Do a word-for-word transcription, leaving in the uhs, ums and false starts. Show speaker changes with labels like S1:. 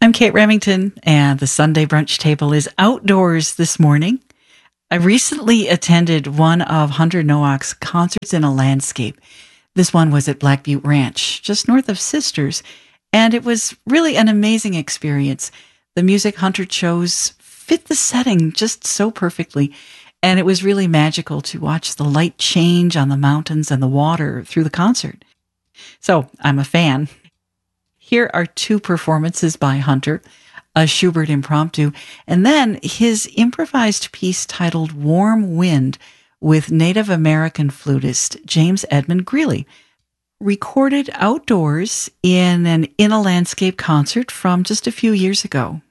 S1: I'm Kate Remington, and the Sunday Brunch Table is outdoors this morning. I recently attended one of Hunter Nowak's concerts in a landscape. This one was at Black Butte Ranch, just north of Sisters, and it was really an amazing experience. The music Hunter chose fit the setting just so perfectly, and it was really magical to watch the light change on the mountains and the water through the concert. So, I'm a fan. Here are two performances by Hunter, a Schubert impromptu, and then his improvised piece titled Warm Wind with Native American flutist James Edmund Greeley, recorded outdoors in an In a Landscape concert from just a few years ago.